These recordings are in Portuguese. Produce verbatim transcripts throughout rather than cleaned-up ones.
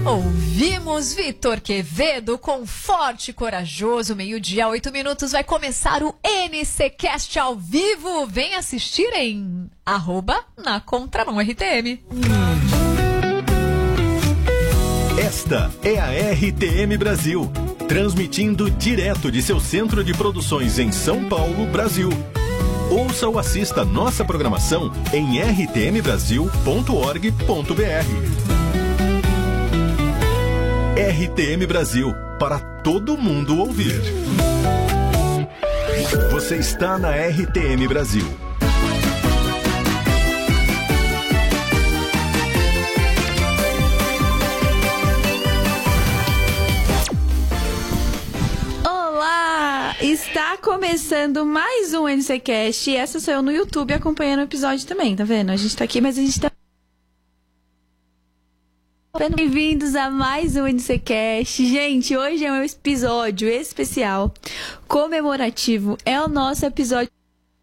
Ouvimos Vitor Quevedo com Forte e Corajoso. Meio-dia, oito minutos, vai começar o N C Cast ao vivo. Vem assistir em arroba na Contramão R T M. Esta é a R T M Brasil, transmitindo direto de seu centro de produções em São Paulo, Brasil. Ouça ou assista nossa programação em r t m brasil ponto org ponto b r. R T M Brasil, para todo mundo ouvir. Você está na R T M Brasil. Olá! Está começando mais um N C Cast e essa sou eu no YouTube acompanhando o episódio também, tá vendo? A gente tá aqui, mas a gente tá... Bem-vindos a mais um N C Cast. Gente, hoje é um episódio especial, comemorativo. É o nosso episódio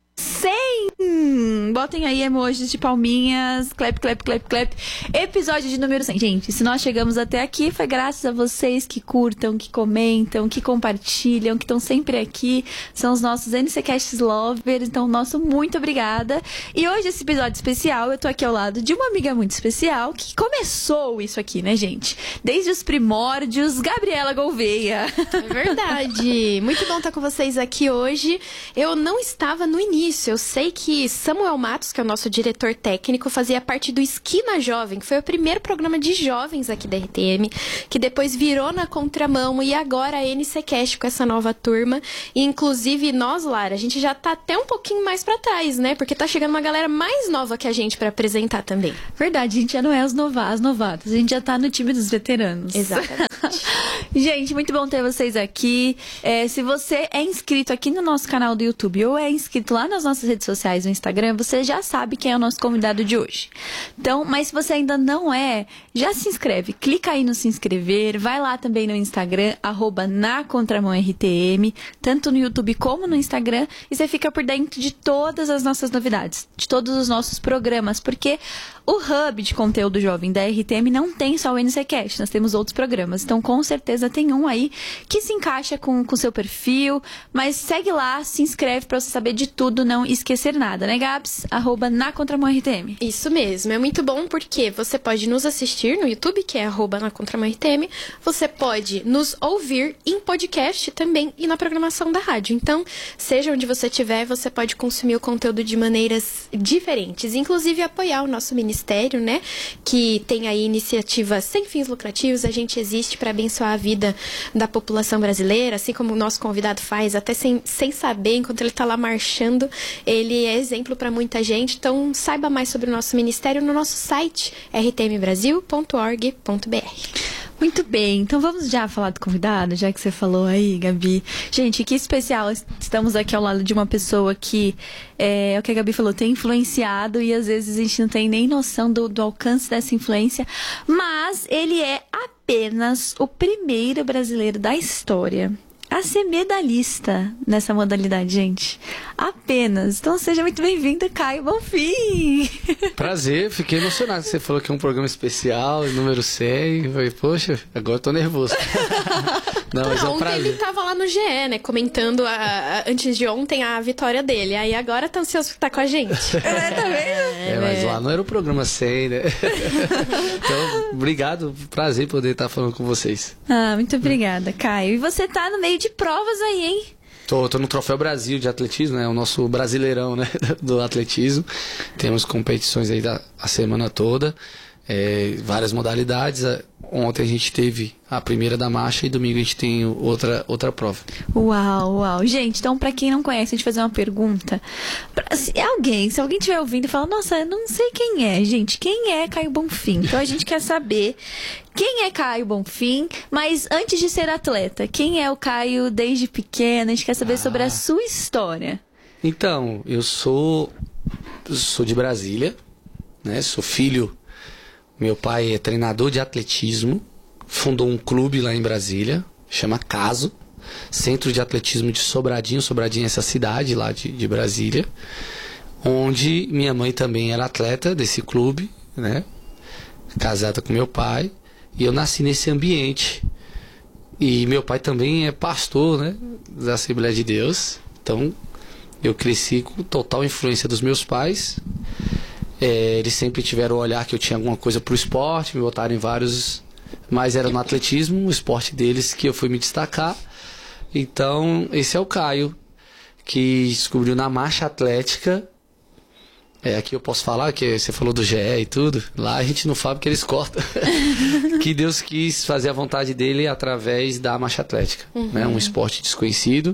cem! Botem aí emojis de palminhas, clap, clap, clap, clap. Episódio de número cem. Gente, se nós chegamos até aqui, foi graças a vocês que curtam, que comentam, que compartilham, que estão sempre aqui. São os nossos N C Casts Lovers. Então, nosso muito obrigada. E hoje, esse episódio especial, eu tô aqui ao lado de uma amiga muito especial que começou isso aqui, né, gente? Desde os primórdios, Gabriela Gouveia. É verdade. Muito bom estar com vocês aqui hoje. Eu não estava no início. Eu sei que Samuel Matos, que é o nosso diretor técnico, fazia parte do Esquina Jovem, que foi o primeiro programa de jovens aqui da R T M, que depois virou na Contramão e agora a N C Cast com essa nova turma. E, inclusive, nós, Lara, a gente já tá até um pouquinho mais pra trás, né? Porque tá chegando uma galera mais nova que a gente pra apresentar também. Verdade, a gente já não é as, nova, as novatas, a gente já tá no time dos veteranos. Exatamente. Gente, muito bom ter vocês aqui. É, se você é inscrito aqui no nosso canal do YouTube ou é inscrito lá nas nossas redes sociais no Instagram, você já sabe quem é o nosso convidado de hoje. Então, mas se você ainda não é, já se inscreve. Clica aí no se inscrever, vai lá também no Instagram, arroba na Contramão R T M, tanto no YouTube como no Instagram, e você fica por dentro de todas as nossas novidades, de todos os nossos programas, porque o hub de conteúdo jovem da R T M não tem só o N C Cast, nós temos outros programas. Então, com certeza, tem um aí que se encaixa com o seu perfil. Mas segue lá, se inscreve pra você saber de tudo, não esquecer nada, né, Gabs? Arroba na Contramão R T M. Isso mesmo, é muito bom porque você pode nos assistir no YouTube, que é arroba na Contramão R T M. Você pode nos ouvir em podcast também e na programação da rádio. Então, seja onde você estiver, você pode consumir o conteúdo de maneiras diferentes. Inclusive, apoiar o nosso ministério, né? Que tem aí iniciativas sem fins lucrativos. A gente existe para abençoar a vida da população brasileira, assim como o nosso convidado faz, até sem, sem saber, enquanto ele está lá marchando, ele é exemplo para muita gente. Então, saiba mais sobre o nosso ministério no nosso site, r t m brasil ponto org ponto b r. Muito bem, então vamos já falar do convidado, já que você falou aí, Gabi. Gente, que especial, estamos aqui ao lado de uma pessoa que, é, é o que a Gabi falou, tem influenciado e às vezes a gente não tem nem noção do, do alcance dessa influência, mas ele é apenas o primeiro brasileiro da história a ser medalhista nessa modalidade, gente. Apenas. Então seja muito bem-vindo, Caio Bonfim. Prazer, fiquei emocionado. Você falou que é um programa especial, número cem. Eu falei, poxa, agora eu tô nervoso. Não, mas Não, é um ontem prazer. ele tava lá no G E, né, comentando a, a, antes de ontem a vitória dele. Aí agora tá ansioso que tá com a gente. É, tá vendo? É, mas lá não era o programa cem, né? Então, obrigado, prazer poder estar falando com vocês. Ah, muito obrigada, Caio. E você tá no meio de provas aí, hein? Tô, tô no Troféu Brasil de Atletismo, né? O nosso brasileirão, né? Do atletismo. Temos competições aí da, a semana toda. É, várias modalidades. Ontem a gente teve a primeira da marcha e domingo a gente tem outra, outra prova. Uau, uau. Gente, então pra quem não conhece, a gente fazer uma pergunta. Pra, se alguém, se alguém estiver ouvindo e falar, nossa, eu não sei quem é, gente. Quem é Caio Bonfim? Então a gente quer saber quem é Caio Bonfim, mas antes de ser atleta, quem é o Caio desde pequeno? A gente quer saber ah. sobre a sua história. Então, eu sou, sou de Brasília, né? Sou filho... Meu pai é treinador de atletismo, fundou um clube lá em Brasília, chama Caso, Centro de Atletismo de Sobradinho. Sobradinho é essa cidade lá de, de Brasília, onde minha mãe também era atleta desse clube, né? Casada com meu pai. E eu nasci nesse ambiente. E meu pai também é pastor, né, da Assembleia de Deus. Então, eu cresci com total influência dos meus pais. É, eles sempre tiveram o olhar que eu tinha alguma coisa pro esporte, me botaram em vários... Mas era no atletismo, o esporte deles, que eu fui me destacar. Então, esse é o Caio, que descobriu na marcha atlética. É, aqui eu posso falar, que você falou do G E e tudo. Lá a gente não fala porque eles cortam. Que Deus quis fazer a vontade dele através da marcha atlética. Uhum. Né? Um esporte desconhecido.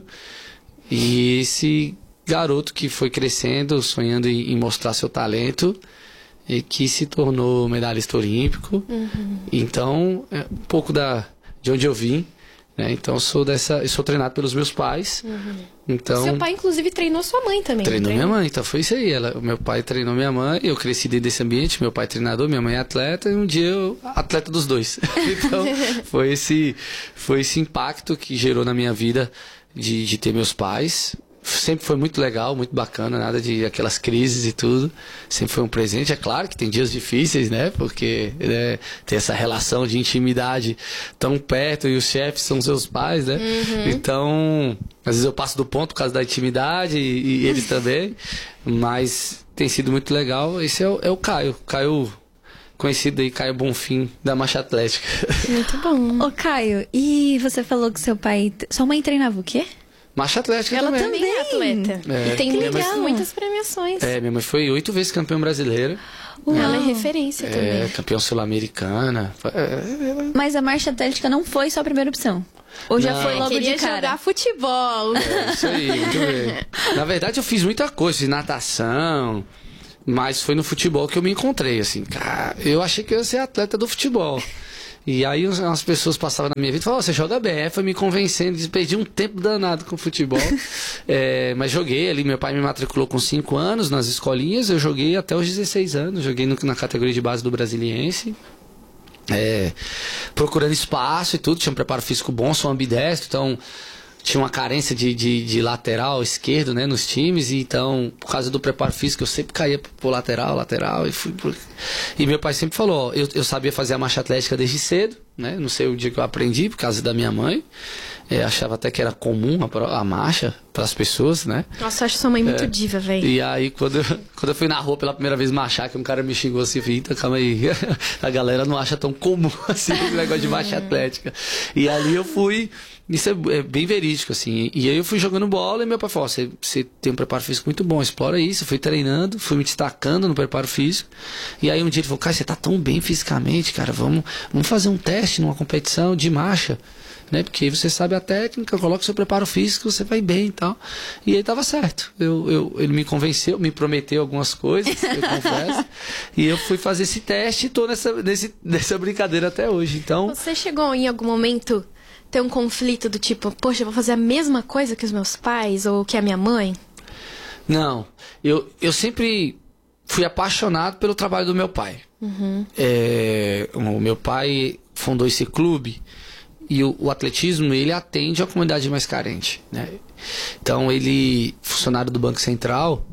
E esse garoto que foi crescendo, sonhando em, em mostrar seu talento, e que se tornou medalhista olímpico. Uhum. Então, é um pouco da, de onde eu vim. Né? Então, eu sou, dessa, eu sou treinado pelos meus pais. Uhum. Então, seu pai, inclusive, treinou sua mãe também. Treinou minha mãe, então foi isso aí. Ela, meu pai treinou minha mãe, eu cresci dentro desse ambiente. Meu pai é treinador, minha mãe é atleta, e um dia eu atleta dos dois. Então, foi esse, foi esse impacto que gerou na minha vida de, de ter meus pais. Sempre foi muito legal, muito bacana, nada de aquelas crises e tudo. Sempre foi um presente. É claro que tem dias difíceis, né? Porque né, tem essa relação de intimidade tão perto e os chefes são seus pais, né? Uhum. Então, às vezes eu passo do ponto por causa da intimidade e, e eles também. Mas tem sido muito legal. Esse é o, é o Caio. Caio, conhecido aí, Caio Bonfim, da marcha atlética. Muito bom. Ô, Caio, e você falou que seu pai... Sua mãe treinava o quê? Marcha atlética Ela também. também é atleta. É, e tem muitas, mãe... muitas premiações. É, minha mãe foi oito vezes campeã brasileira. Uau. Ela é referência é, também. Campeã sul-americana. É... Mas a marcha atlética não foi sua primeira opção? Ou já não. foi logo Queria de cara? jogar futebol. É, isso aí, muito bem. Na verdade, eu fiz muita coisa. Fiz natação. Mas foi no futebol que eu me encontrei, assim. Cara, eu achei que eu ia ser atleta do futebol. E aí umas pessoas passavam na minha vida e falavam, oh, você joga bem. Aí foi me convencendo, perdi um tempo danado com futebol. é, mas joguei ali, meu pai me matriculou com cinco anos nas escolinhas, eu joguei até os dezesseis anos, joguei no, na categoria de base do Brasiliense. É, procurando espaço e tudo, tinha um preparo físico bom, sou ambidestro, então... Tinha uma carência de, de, de lateral esquerdo, né, nos times, e então, por causa do preparo físico, eu sempre caía pro lateral, lateral, e fui pro... E meu pai sempre falou, ó, eu, eu sabia fazer a marcha atlética desde cedo, né, não sei o dia que eu aprendi, por causa da minha mãe, é, achava até que era comum a, a marcha para as pessoas, né. Nossa, eu acho sua mãe muito é, diva, velho. E aí, quando eu, quando eu fui na rua pela primeira vez marchar, que um cara me xingou assim, eita, calma aí, a galera não acha tão comum assim, esse negócio de marcha atlética. E ali eu fui... Isso é bem verídico, assim. E aí eu fui jogando bola e meu pai falou, você, você tem um preparo físico muito bom, explora isso. Eu fui treinando, fui me destacando no preparo físico. E aí um dia ele falou, cara, você tá tão bem fisicamente, cara, vamos, vamos fazer um teste numa competição de marcha, né? Porque aí você sabe a técnica, coloca o seu preparo físico, você vai bem e tal. E aí tava certo. Eu, eu, ele me convenceu, me prometeu algumas coisas, eu confesso. E eu fui fazer esse teste e tô nessa, nesse, nessa brincadeira até hoje. Então... Você chegou em algum momento... ter um conflito do tipo, poxa, eu vou fazer a mesma coisa que os meus pais ou que a minha mãe? Não, eu, eu sempre fui apaixonado pelo trabalho do meu pai. Uhum. É, o meu pai fundou esse clube e o, o atletismo, ele atende a comunidade mais carente, né? Então, ele, funcionário do Banco Central,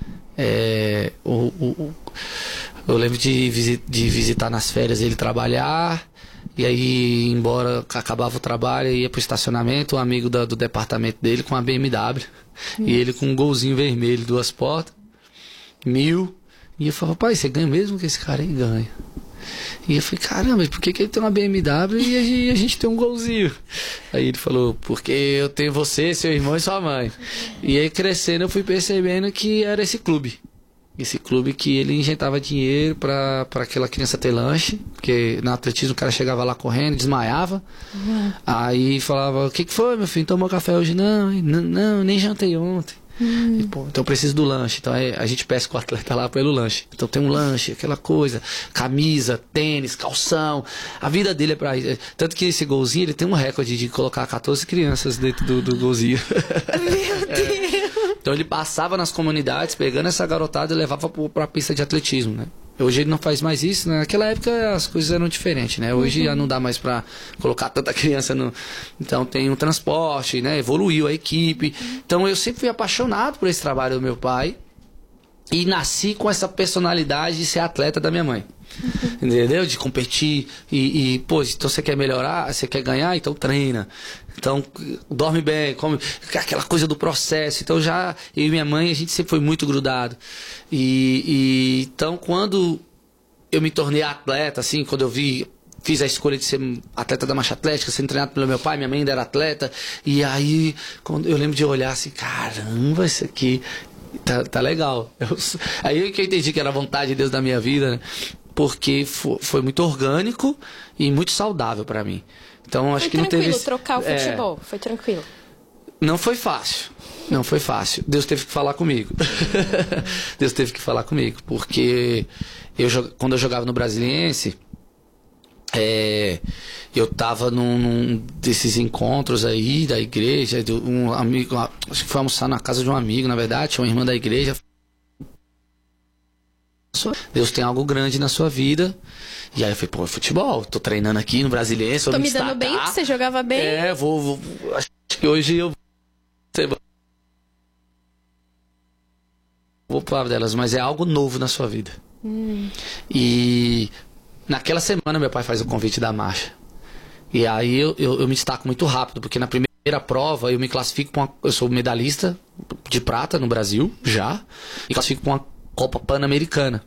é, o, o, o, eu lembro de, visit, de visitar nas férias ele trabalhar... E aí, embora acabava o trabalho, ia pro estacionamento, um amigo da, do departamento dele com uma B M W. Hum. E ele com um golzinho vermelho, duas portas, mil. E eu falava, pai, você ganha mesmo que esse cara aí ganha? E eu falei, caramba, por que, que ele tem uma B M W e a gente, a gente tem um golzinho? Aí ele falou, porque eu tenho você, seu irmão e sua mãe. E aí, crescendo, eu fui percebendo que era esse clube. Esse clube que ele injetava dinheiro pra, pra aquela criança ter lanche, porque no atletismo o cara chegava lá correndo, desmaiava. Uhum. Aí falava, o que, que foi, meu filho? Tomou café hoje? Não, não, não nem jantei ontem. Hum. E, pô, então eu preciso do lanche. Então é, a gente pesca o atleta lá pelo lanche. Então tem um lanche, aquela coisa, camisa, tênis, calção. A vida dele é pra isso. Tanto que esse golzinho, ele tem um recorde de colocar quatorze crianças dentro do, do golzinho. Meu Deus! Então ele passava nas comunidades, pegando essa garotada e levava para a pista de atletismo, né? Hoje ele não faz mais isso, né? Naquela época as coisas eram diferentes, né? Hoje uhum. já não dá mais para colocar tanta criança no... Então tem um transporte, né? Evoluiu a equipe. Uhum. Então eu sempre fui apaixonado por esse trabalho do meu pai e nasci com essa personalidade de ser atleta da minha mãe. Uhum. Entendeu? De competir. E, e, pô, então você quer melhorar, você quer ganhar, então treina. Então, dorme bem, come. Aquela coisa do processo. Então, já eu e minha mãe, a gente sempre foi muito grudado. E, e então, quando eu me tornei atleta, assim, quando eu vi, fiz a escolha de ser atleta da marcha atlética, sendo treinado pelo meu pai, minha mãe ainda era atleta. E aí, quando eu lembro de olhar assim, caramba, isso aqui tá, tá legal. Eu, aí que eu entendi que era a vontade de Deus na minha vida, né? Porque foi, foi muito orgânico e muito saudável para mim. Então, acho foi que não teve. Foi tranquilo trocar o futebol, é, foi tranquilo. Não foi fácil. Não foi fácil. Deus teve que falar comigo. Deus teve que falar comigo. Porque eu, quando eu jogava no Brasiliense, é, eu tava num, num desses encontros aí da igreja. De um amigo, acho que foi almoçar na casa de um amigo, na verdade, tinha uma irmã da igreja. Deus tem algo grande na sua vida. E aí eu falei, pô, futebol, tô treinando aqui no Brasiliense. Tô me me dando bem, você jogava bem. É, vou, vou. Acho que hoje eu vou falar delas, mas é algo novo na sua vida. Hum. E naquela semana meu pai faz o convite da marcha. E aí eu, eu, eu me destaco muito rápido, porque na primeira prova eu me classifico com uma, eu sou medalhista de prata no Brasil, já, e classifico com uma Copa Pan-Americana.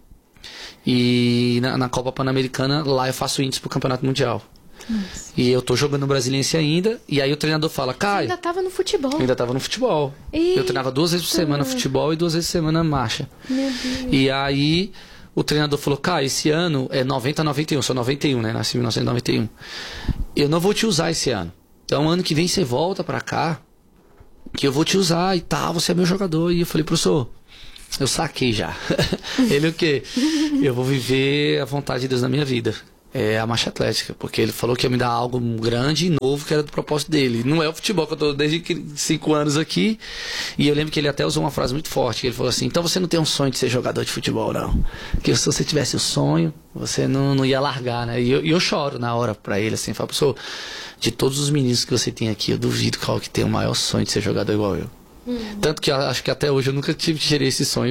E na, na Copa Pan-Americana, lá eu faço índice pro Campeonato Mundial. Nossa. E eu tô jogando no Brasiliense ainda. E aí o treinador fala, Caio... Você ainda tava no futebol. Eu ainda tava no futebol. Eita. Eu treinava duas vezes por semana futebol e duas vezes por semana marcha. Meu Deus. E aí o treinador falou, Caio, esse ano é noventa a noventa e um. Sou noventa e um, né? Nasci em mil novecentos e noventa e um. Eu não vou te usar esse ano. Então ano que vem você volta pra cá, que eu vou te usar e tal, você é meu jogador. E eu falei, professor... Eu saquei já. Ele o quê? Eu vou viver a vontade de Deus na minha vida. É a marcha atlética. Porque ele falou que ia me dar algo grande e novo que era do propósito dele. Não é o futebol, que eu tô desde cinco anos aqui. E eu lembro que ele até usou uma frase muito forte. Que ele falou assim, então você não tem um sonho de ser jogador de futebol, não. Porque se você tivesse o sonho, você não, não ia largar, né? E eu, e eu choro na hora pra ele, assim. Falo, professor, de todos os meninos que você tem aqui, eu duvido qual que tem o maior sonho de ser jogador igual eu. Hum. Tanto que eu acho que até hoje eu nunca tive tirei esse sonho.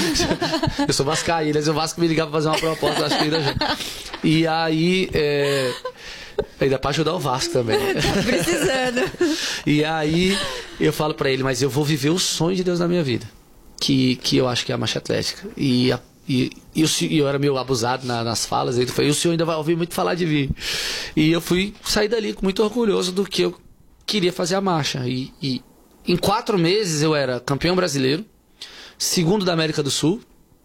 Eu sou vascaíno, mas o Vasco me ligava pra fazer uma proposta, acho que ainda já. E aí, é... ainda pra ajudar o Vasco também. Tá precisando. E aí, eu falo pra ele, mas eu vou viver o sonho de Deus na minha vida. Que, que eu acho que é a marcha atlética. E, a, e, e, o, e eu era meio abusado na, nas falas, ele falou, e o senhor ainda vai ouvir muito falar de mim. E eu fui sair dali muito orgulhoso do que eu queria fazer a marcha. E... e em quatro meses eu era campeão brasileiro, segundo da América do Sul,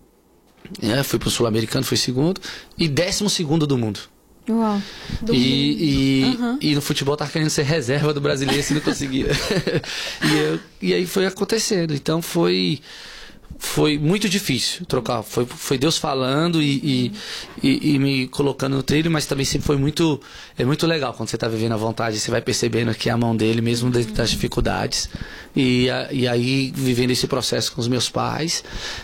é, fui pro Sul-Americano, fui segundo, e décimo segundo do mundo. Uau. Do e, mundo. E, uhum. e no futebol tava querendo ser reserva do brasileiro e não conseguia. e, eu, e aí foi acontecendo. Então foi... Foi muito difícil trocar. Foi, foi Deus falando e, e, e, e me colocando no trilho, mas também sempre foi muito... É muito legal quando você está vivendo à vontade. Você vai percebendo que é a mão dele, mesmo das dificuldades. E, e aí, vivendo esse processo com os meus pais,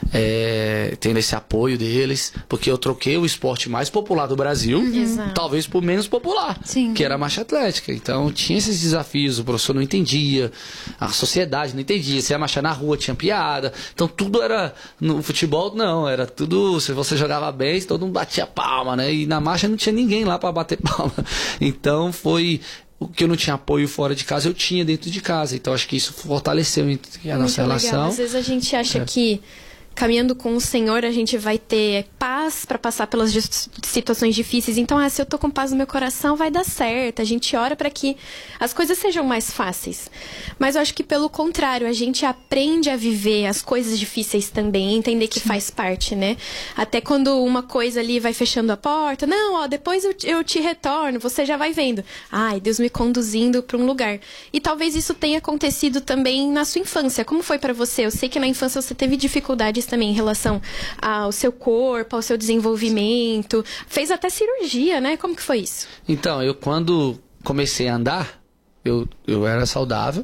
é, tendo esse apoio deles. Porque eu troquei o esporte mais popular do Brasil, uhum. talvez por menos popular, Sim. que era a marcha atlética. Então, tinha esses desafios. O professor não entendia, a sociedade não entendia. Você ia marchar na rua, tinha piada. Então, tudo era... No futebol, não. Era tudo... Se você jogava bem, todo mundo batia palma, né? E na marcha não tinha ninguém lá para bater palma. Então, foi... O que eu não tinha apoio fora de casa, eu tinha dentro de casa. Então, acho que isso fortaleceu a nossa Muito relação. Legal. Às vezes a gente acha é. que caminhando com o Senhor, a gente vai ter paz para passar pelas situações difíceis. Então, ah, se eu tô com paz no meu coração, vai dar certo. A gente ora para que as coisas sejam mais fáceis. Mas eu acho que, pelo contrário, a gente aprende a viver as coisas difíceis também, entender que Sim. faz parte, né? Até quando uma coisa ali vai fechando a porta, não, ó, depois eu, eu te retorno, você já vai vendo. Ai, Deus me conduzindo para um lugar. E talvez isso tenha acontecido também na sua infância. Como foi para você? Eu sei que na infância você teve dificuldades também em relação ao seu corpo, ao seu desenvolvimento. Fez até cirurgia, né? Como que foi isso? Então, eu quando comecei a andar, eu, eu era saudável.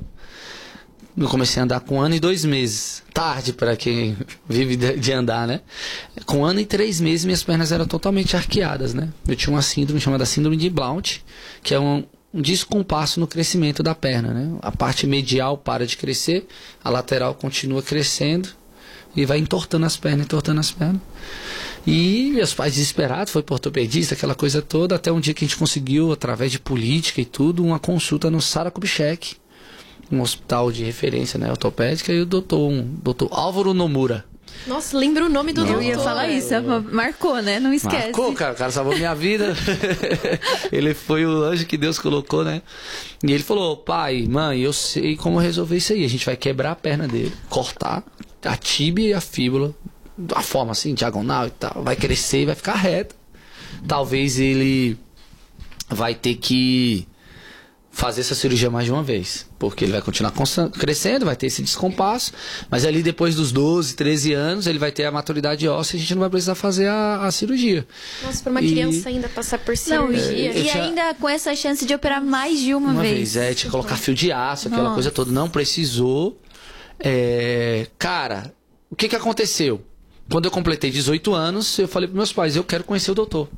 Eu comecei a andar com um ano e dois meses. Tarde para quem vive de, de andar, né? Com um ano e três meses, minhas pernas eram totalmente arqueadas, né? Eu tinha uma síndrome chamada síndrome de Blount, que é um, um descompasso no crescimento da perna, né? A parte medial para de crescer, a lateral continua crescendo e vai entortando as pernas, entortando as pernas. E meus pais desesperados, foi pro ortopedista, aquela coisa toda, até um dia que a gente conseguiu, através de política e tudo, uma consulta no Sara Kubitschek, um hospital de referência, né, ortopédica, e o doutor, um, doutor Álvaro Nomura. Nossa, lembra o nome do Eu doutor. ia falar isso, marcou, né? Não esquece. Marcou, cara, o cara salvou minha vida. Ele foi o anjo que Deus colocou, né? E ele falou, pai, mãe, eu sei como resolver isso aí. A gente vai quebrar a perna dele, cortar a tíbia e a fíbula, de uma forma assim, diagonal e tal. Vai crescer e vai ficar reto. Talvez ele vai ter que fazer essa cirurgia mais de uma vez, porque ele vai continuar crescendo, vai ter esse descompasso, mas ali depois dos doze, treze anos, ele vai ter a maturidade óssea e a gente não vai precisar fazer a, a cirurgia. Nossa, para uma e... criança ainda passar por cirurgia. Não, e, e tinha... ainda com essa chance de operar mais de uma, uma vez. vez. É, tinha que colocar fio de aço, aquela Nossa. coisa toda. Não precisou. É... Cara, o que que aconteceu? Quando eu completei dezoito anos, eu falei para meus pais, eu quero conhecer o doutor.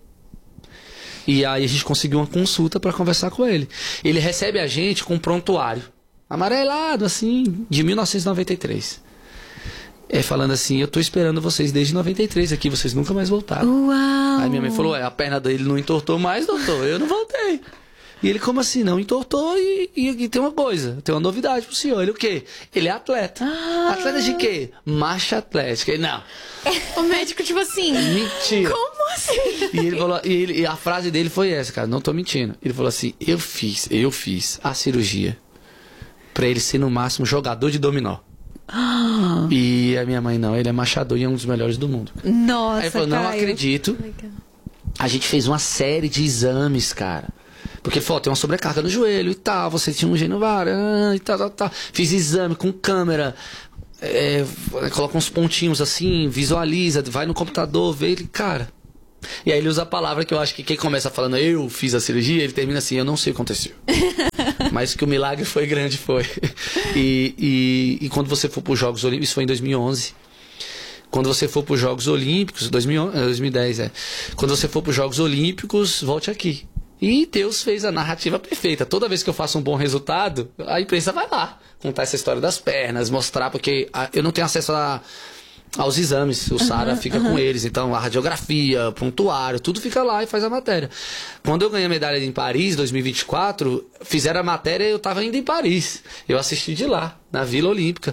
E aí a gente conseguiu uma consulta para conversar com ele. Ele recebe a gente com um prontuário amarelado, assim, de mil novecentos e noventa e três. É, falando assim, eu tô esperando vocês desde noventa e três aqui, vocês nunca mais voltaram. Uau! Aí minha mãe falou, é, a perna dele não entortou mais, doutor, eu não voltei. E ele, como assim? Não entortou e, e, e tem uma coisa, tem uma novidade pro senhor. Ele o quê? Ele é atleta. Ah. Atleta de quê? Marcha atlética. Ele, não. O médico, tipo assim... Mentira. Como assim? E, ele falou, e, ele, e a frase dele foi essa, cara, não tô mentindo. Ele falou assim, eu fiz, eu fiz a cirurgia pra ele ser no máximo jogador de dominó. Ah. E a minha mãe, não, ele é machador e é um dos melhores do mundo. Nossa, Aí ele falou, não Caio. acredito. A gente fez uma série de exames, cara. Porque ele falou, tem uma sobrecarga no joelho e tal, você tinha um genivar e tal, tal, tal. Fiz exame com câmera, é, coloca uns pontinhos assim, visualiza, vai no computador, vê ele, cara. E aí ele usa a palavra que eu acho que quem começa falando, eu fiz a cirurgia, ele termina assim, eu não sei o que aconteceu. Mas que o milagre foi grande, foi. E, e, e quando você for para os Jogos Olímpicos, isso foi em dois mil e onze. Quando você for para os Jogos Olímpicos, dois mil e onze, dois mil e dez, é. Quando você for para os Jogos Olímpicos, volte aqui. E Deus fez a narrativa perfeita. Toda vez que eu faço um bom resultado, a imprensa vai lá contar essa história das pernas, mostrar, porque a, eu não tenho acesso a, aos exames. O Sara uhum, fica uhum. com eles. Então, a radiografia, prontuário, tudo fica lá e faz a matéria. Quando eu ganhei a medalha em Paris, dois mil e vinte e quatro, fizeram a matéria e eu estava ainda em Paris. Eu assisti de lá, na Vila Olímpica.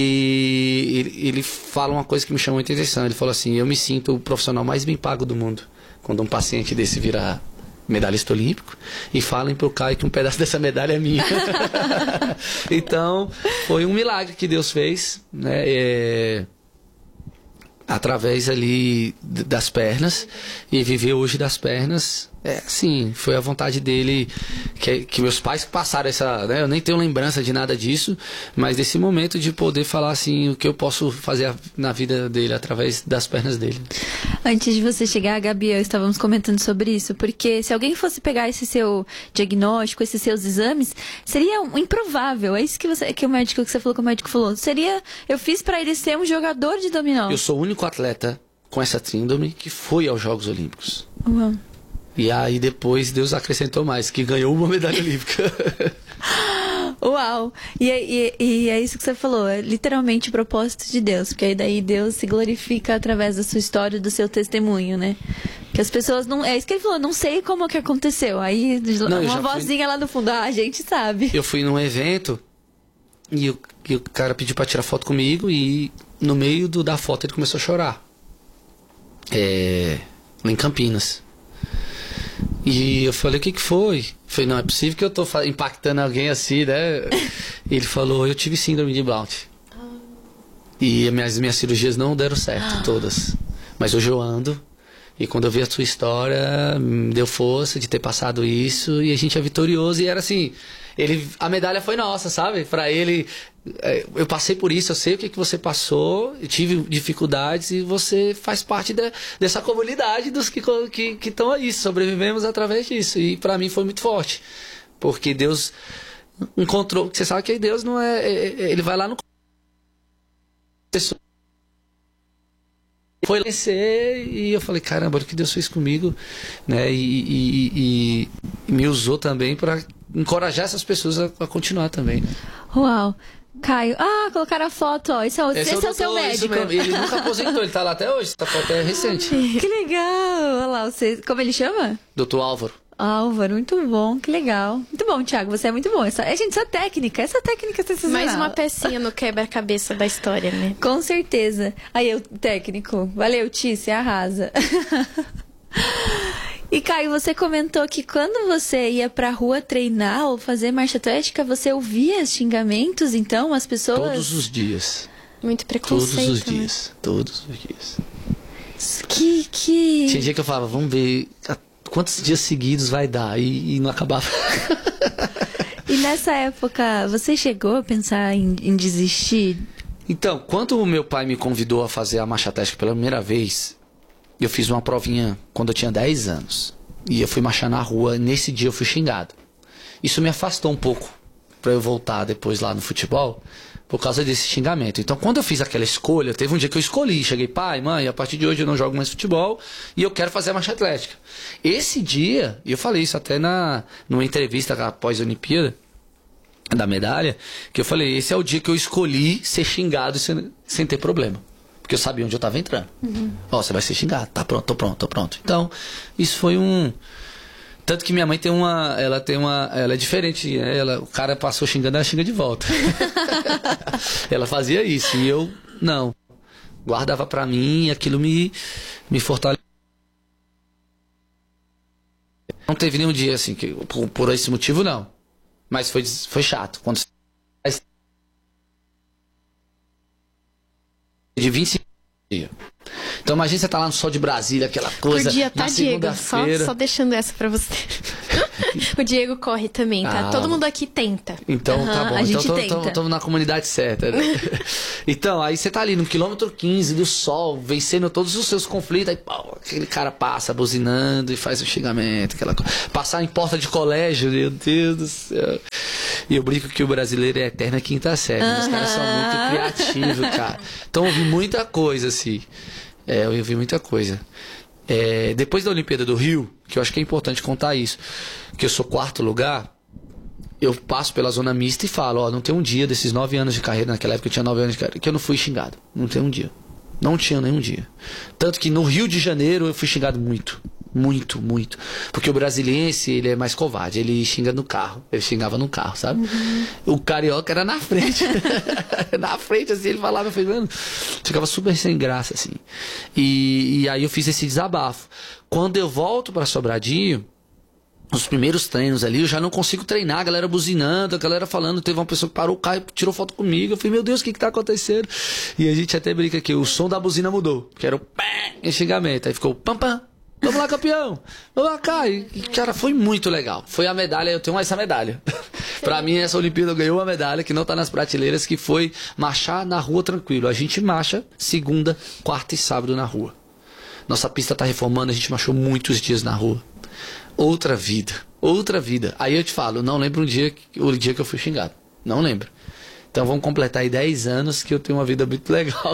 E ele, ele fala uma coisa que me chamou muita atenção. Ele falou assim, eu me sinto o profissional mais bem pago do mundo. Quando um paciente desse vira... medalhista olímpico, e falem pro Caio que um pedaço dessa medalha é minha. Então, foi um milagre que Deus fez, né? É... através ali das pernas, e viver hoje das pernas, é assim, foi a vontade dele, que, que meus pais passaram essa, né, eu nem tenho lembrança de nada disso, mas desse momento de poder falar assim, o que eu posso fazer na vida dele, através das pernas dele. Antes de você chegar, Gabi, eu estávamos comentando sobre isso, porque se alguém fosse pegar esse seu diagnóstico, esses seus exames, seria um improvável, é isso que, você, que o médico, que você falou que o médico falou, seria, eu fiz para ele ser um jogador de dominó. Eu sou o único atleta com essa síndrome que foi aos Jogos Olímpicos. Uhum. E aí depois Deus acrescentou mais, que ganhou uma medalha olímpica. Uau! E, e, e é isso que você falou, é literalmente o propósito de Deus, porque aí daí Deus se glorifica através da sua história, do seu testemunho, né? Que as pessoas não... É isso que ele falou, não sei como que aconteceu. Aí não, uma vozinha fui... lá no fundo, ah, a gente sabe. Eu fui num evento e o, e o cara pediu pra tirar foto comigo e no meio do, da foto ele começou a chorar. É... Lá em Campinas. E eu falei, o que que foi? Eu falei, não, é possível que eu tô impactando alguém assim, né? E ele falou, eu tive síndrome de Blount. E as minhas, minhas cirurgias não deram certo, todas. Mas hoje eu ando. E quando eu vi a sua história, me deu força de ter passado isso. E a gente é vitorioso. E era assim, ele, a medalha foi nossa, sabe? Pra ele, eu passei por isso, eu sei o que, que você passou. Eu tive dificuldades e você faz parte de, dessa comunidade dos que estão que, que aí. Sobrevivemos através disso. E pra mim foi muito forte. Porque Deus encontrou... Você sabe que Deus não é... Ele vai lá no... Foi vencer e eu falei, caramba, olha o que Deus fez comigo, né? E, e, e, e me usou também para encorajar essas pessoas a, a continuar também, né? Uau! Caio. Ah, colocaram a foto, ó. Esse é o, esse Esse é o doutor, seu médico. isso mesmo. Ele nunca aposentou, ele tá lá até hoje. Essa foto é recente. Que legal. Olha lá, você... como ele chama? doutor Álvaro. Álvaro, muito bom, que legal. Muito bom, Thiago, você é muito bom. Essa, gente, essa técnica, essa técnica é sensacional. Mais uma pecinha no quebra-cabeça da história, né? Com certeza. Aí, o técnico. Valeu, Ti, você arrasa. E, Caio, você comentou que quando você ia pra rua treinar ou fazer marcha atlética, você ouvia xingamentos, então, as pessoas... Todos os dias. Muito preconceito, Todos os né? dias. Todos os dias. Que, que... Tinha dia que eu falava, vamos ver quantos dias seguidos vai dar. E, e não acabava. E nessa época, você chegou a pensar em, em desistir? Então, quando o meu pai me convidou a fazer a marcha atlética pela primeira vez, eu fiz uma provinha quando eu tinha dez anos. E eu fui marchar na rua, nesse dia eu fui xingado. Isso me afastou um pouco pra eu voltar depois lá no futebol, por causa desse xingamento. Então, quando eu fiz aquela escolha, teve um dia que eu escolhi. Cheguei, pai, mãe, a partir de hoje eu não jogo mais futebol e eu quero fazer a marcha atlética. Esse dia, e eu falei isso até na, numa entrevista após a Olimpíada, da medalha, que eu falei, esse é o dia que eu escolhi ser xingado sem, sem ter problema. Porque eu sabia onde eu estava entrando. Uhum. Ó, você vai ser xingado, tá pronto, tô pronto, tô pronto. Então, isso foi um... Tanto que minha mãe tem uma... Ela tem uma... Ela é diferente, né? Ela, o cara passou xingando, ela xinga de volta. Ela fazia isso, e eu, não. Guardava pra mim, e aquilo me, me fortaleceu. Não teve nenhum dia, assim, que, por, por esse motivo, não. Mas foi, foi chato. Quando de vinte e cinco dias. Então imagina você tá lá no sol de Brasília, aquela coisa. Podia, tá, na Diego? Só, segunda-feira. só deixando essa pra você. O Diego corre também, tá? Ah. Todo mundo aqui tenta. Então, Uhum, tá bom. a Então, gente tenta. estamos na comunidade certa. Né? Então, aí você tá ali no quilômetro quinze do sol, vencendo todos os seus conflitos. Aí, pô, aquele cara passa buzinando e faz o xingamento. Aquela coisa. Passar em porta de colégio, meu Deus do céu. E eu brinco que o brasileiro é eterna quinta série. Uhum. Os caras são muito criativos, cara. Então, eu vi muita coisa, assim. É, eu vi muita coisa. É, depois da Olimpíada do Rio, que eu acho que é importante contar isso, que eu sou quarto lugar, eu passo pela zona mista e falo, ó, não tem um dia desses nove anos de carreira, naquela época eu tinha nove anos de carreira, que eu não fui xingado. Não tem um dia. Não tinha nenhum dia. Tanto que no Rio de Janeiro eu fui xingado muito. Muito, muito. Porque o brasiliense, ele é mais covarde. Ele xinga no carro. Ele xingava no carro, sabe? Uhum. O carioca era na frente. Na frente, assim, ele falava, eu falei, mano, ficava super sem graça, assim. E, e aí eu fiz esse desabafo. Quando eu volto pra Sobradinho, os primeiros treinos ali, eu já não consigo treinar, a galera buzinando, a galera falando, teve uma pessoa que parou o carro e tirou foto comigo, eu falei, meu Deus, o que que tá acontecendo? E a gente até brinca aqui, o som da buzina mudou, que era o pé, em xingamento, aí ficou pam pam, vamos lá, campeão, vamos lá, cá, e, cara, foi muito legal, foi a medalha, eu tenho essa medalha, pra mim essa Olimpíada ganhou uma medalha que não tá nas prateleiras, que foi marchar na rua tranquilo, a gente marcha segunda, quarta e sábado na rua, nossa pista tá reformando, a gente marchou muitos dias na rua. Outra vida, outra vida. Aí eu te falo, não lembro um dia, o dia que eu fui xingado. Não lembro. Então vamos completar aí dez anos que eu tenho uma vida muito legal.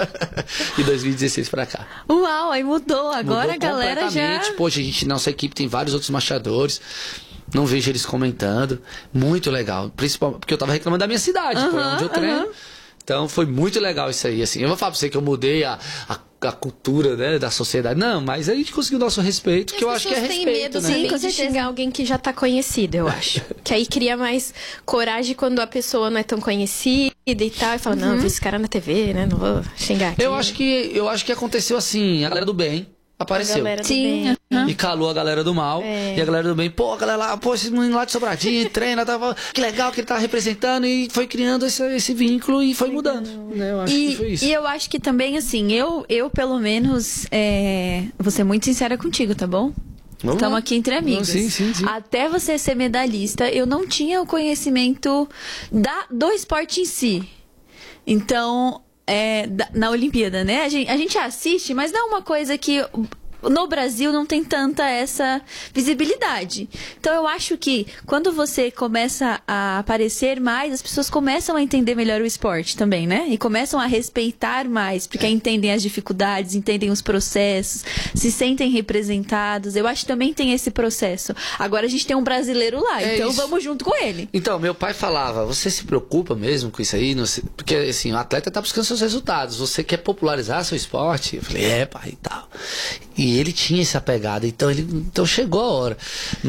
De dois mil e dezesseis pra cá. Uau, aí mudou. Agora Mudou a galera já... Poxa, a gente, nossa equipe tem vários outros marchadores. Não vejo eles comentando. Muito legal. Principalmente porque eu tava reclamando da minha cidade, Uhum, foi onde eu treino. uhum. Então foi muito legal isso aí, assim. Eu vou falar pra você que eu mudei a, a, a cultura, né, da sociedade. Não, mas a gente conseguiu nosso respeito, que eu acho que é respeito, medo, né? também Sim, com de certeza. xingar alguém que já tá conhecido, eu acho. Que aí cria mais coragem quando a pessoa não é tão conhecida e tal. E fala, Uhum. não, vi esse cara na T V, né? Não vou xingar aqui. Eu acho que, eu acho que aconteceu assim, a galera do bem A apareceu. galera do Sim, bem. aham. E calou a galera do mal. É. E a galera do bem, pô, a galera lá, pô, esse menino lá de Sobradinho, treina, tava, que legal que ele tá representando. E foi criando esse, esse vínculo e foi mudando. Né? Eu acho E, que foi isso. e eu acho que também, assim, eu, eu pelo menos, é... vou ser muito sincera contigo, tá bom? Vamos Estamos lá. aqui entre amigos. Não, sim, sim, sim. Até você ser medalhista, eu não tinha o conhecimento da, do esporte em si. Então, é, da- na Olimpíada, né? A gente, a gente assiste, mas não é uma coisa que no Brasil não tem tanta essa visibilidade. Então eu acho que quando você começa a aparecer mais, as pessoas começam a entender melhor o esporte também, né? E começam a respeitar mais, porque é. entendem as dificuldades, entendem os processos, se sentem representados. Eu acho que também tem esse processo. Agora a gente tem um brasileiro lá, é então isso. Vamos junto com ele. Então, meu pai falava, você se preocupa mesmo com isso aí? Porque assim, o atleta tá buscando seus resultados, você quer popularizar seu esporte? Eu falei, é pai e tal. E ele tinha essa pegada, então, ele, então chegou a hora.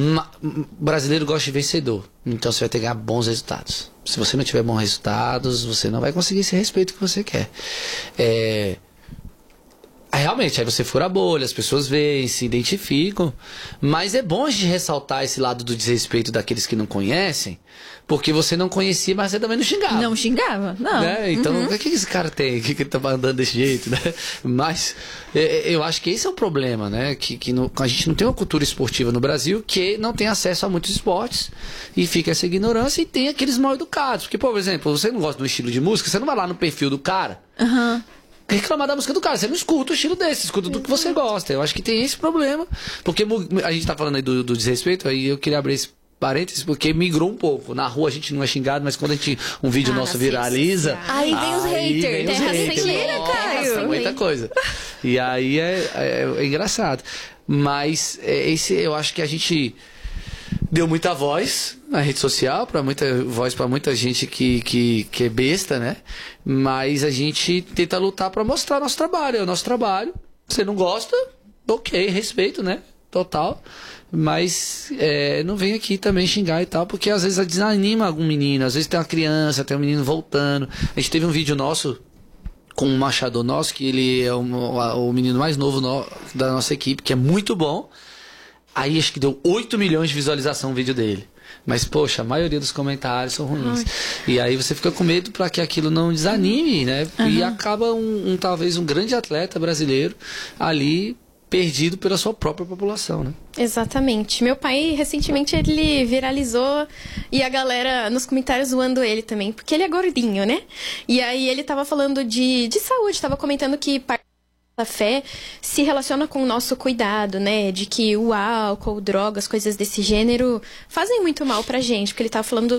O brasileiro gosta de vencedor, então você vai ter que ganhar bons resultados. Se você não tiver bons resultados, você não vai conseguir esse respeito que você quer. É... Realmente, aí você fura a bolha, as pessoas veem, se identificam, mas é bom a gente ressaltar esse lado do desrespeito daqueles que não conhecem, porque você não conhecia, mas você também não xingava. Não xingava, não. Né? Então, uhum. o que esse cara tem? O que ele tá andando desse jeito, né? Mas é, eu acho que esse é o problema, né? Que, que no, a gente não tem uma cultura esportiva no Brasil que não tem acesso a muitos esportes e fica essa ignorância e tem aqueles mal educados. Porque, por exemplo, você não gosta do estilo de música, você não vai lá no perfil do cara... Aham. Uhum. reclamar da música do cara, você não escuta o estilo desse, escuta do que você gosta. Eu acho que tem esse problema, porque a gente tá falando aí do, do desrespeito, aí eu queria abrir esse parênteses, porque migrou um pouco. Na rua a gente não é xingado, mas quando a gente, um vídeo ah, nosso viraliza, aí vem os haters, terra sem lei, Caio. Muita coisa. E aí é, é, é engraçado. Mas é, esse, eu acho que a gente deu muita voz na rede social, para muita voz para muita gente que, que, que é besta, né? Mas a gente tenta lutar para mostrar nosso trabalho, é o nosso trabalho. Você não gosta? Ok, respeito, né? Total. Mas é, não vem aqui também xingar e tal, porque às vezes desanima algum menino, às vezes tem uma criança, tem um menino voltando. A gente teve um vídeo nosso com um machador nosso, que ele é o, o menino mais novo no, da nossa equipe, que é muito bom. Aí acho que deu oito milhões de visualização o vídeo dele. Mas, poxa, a maioria dos comentários são ruins. Ai. E aí você fica com medo para que aquilo não desanime, né? Uhum. E acaba um, um, talvez um grande atleta brasileiro ali perdido pela sua própria população, né? Exatamente. Meu pai, recentemente, ele viralizou e a galera nos comentários zoando ele também, porque ele é gordinho, né? E aí ele tava falando de, de saúde, tava comentando que... A fé se relaciona com o nosso cuidado, né? De que o álcool, drogas, coisas desse gênero fazem muito mal pra gente. Porque ele tá falando